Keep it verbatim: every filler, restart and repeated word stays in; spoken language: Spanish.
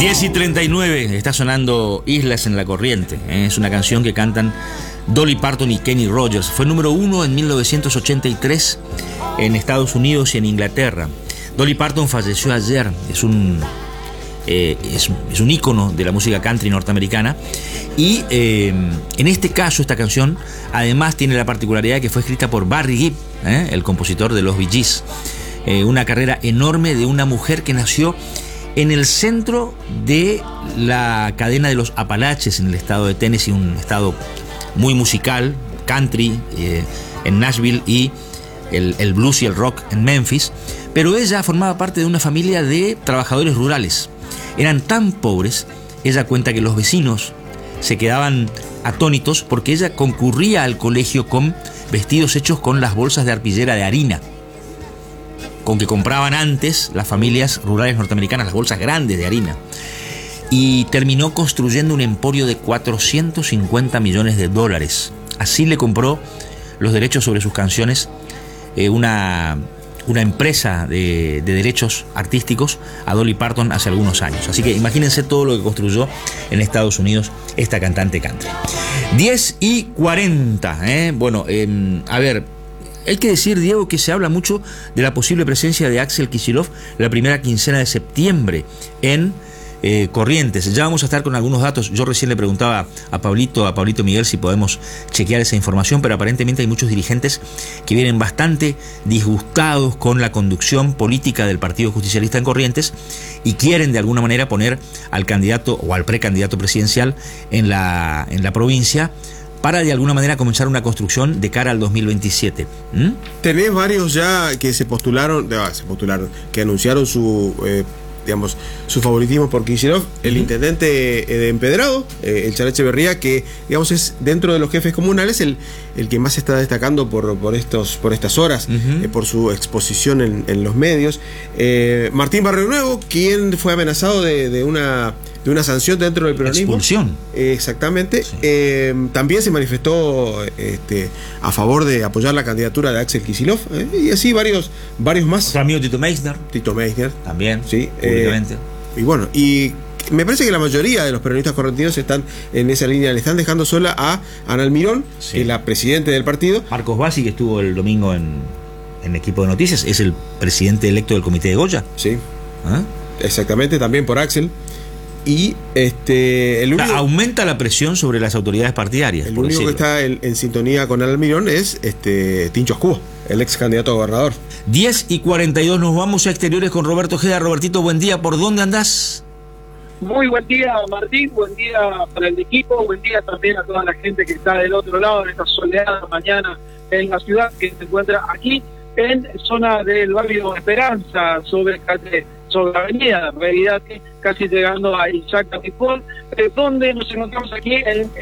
diez y treinta y nueve, está sonando Islas en la Corriente. ¿eh? Es una canción que cantan Dolly Parton y Kenny Rogers. Fue número uno en mil novecientos ochenta y tres en Estados Unidos y en Inglaterra. Dolly Parton falleció ayer. Es un, eh, es, es un ícono de la música country norteamericana. Y eh, en este caso, esta canción además tiene la particularidad de que fue escrita por Barry Gibb, ¿eh? el compositor de los Bee Gees. Eh, una carrera enorme de una mujer que nació en el centro de la cadena de los Apalaches en el estado de Tennessee, un estado muy musical, country eh, en Nashville y el, el blues y el rock en Memphis. Pero ella formaba parte de una familia de trabajadores rurales. Eran tan pobres, ella cuenta que los vecinos se quedaban atónitos porque ella concurría al colegio con vestidos hechos con las bolsas de arpillera de harina, con que compraban antes las familias rurales norteamericanas, las bolsas grandes de harina. Y terminó construyendo un emporio de cuatrocientos cincuenta millones de dólares. Así le compró los derechos sobre sus canciones eh, una, una empresa de, de derechos artísticos a Dolly Parton hace algunos años. Así que imagínense todo lo que construyó en Estados Unidos esta cantante country. diez y cuarenta. ¿eh? Bueno, eh, a ver... Hay que decir, Diego, que se habla mucho de la posible presencia de Axel Kicillof la primera quincena de septiembre en eh, Corrientes. Ya vamos a estar con algunos datos. Yo recién le preguntaba a Pablito, a Pablito Miguel si podemos chequear esa información, pero aparentemente hay muchos dirigentes que vienen bastante disgustados con la conducción política del Partido Justicialista en Corrientes y quieren de alguna manera poner al candidato o al precandidato presidencial en la, en la provincia para de alguna manera comenzar una construcción de cara al dos mil veintisiete. ¿Mm? Tenés varios ya que se postularon, ah, se postularon, que anunciaron su, eh, digamos, su favoritismo por Kicillof. El uh-huh. intendente eh, de Empedrado, eh, el Chalá Echeverría, que digamos es dentro de los jefes comunales el, el que más se está destacando por, por, estos, por estas horas, uh-huh. eh, por su exposición en, en los medios. Eh, Martín Barrio Nuevo, quien fue amenazado de, de una... de una sanción dentro del peronismo. Expulsión. Eh, exactamente. Sí. Eh, también se manifestó este, a favor de apoyar la candidatura de Axel Kicillof. Eh, y así varios, varios más. Otro amigo Tito Meissner. Tito Meissner. También. Sí. Públicamente. Eh, y bueno, y me parece que la mayoría de los peronistas correntinos están en esa línea. Le están dejando sola a Ana Almirón, sí. que es la presidente del partido. Marcos Bassi, que estuvo el domingo en, en el equipo de noticias, es el presidente electo del comité de Goya. Sí. ¿Ah? Exactamente, también por Axel. Y este el único, aumenta la presión sobre las autoridades partidarias. El único decirlo. que está en, en sintonía con Almirón es este Tincho Ascuba, el ex candidato a gobernador. diez y cuarenta y dos, nos vamos a exteriores con Roberto Ojeda. Robertito, buen día, ¿por dónde andás? Muy buen día, Martín, buen día para el equipo, buen día también a toda la gente que está del otro lado en esta soleada mañana en la ciudad, que se encuentra aquí en zona del barrio Esperanza, sobre calle, sobre la avenida, en realidad casi llegando a Isaac Capitol, eh, donde nos encontramos aquí en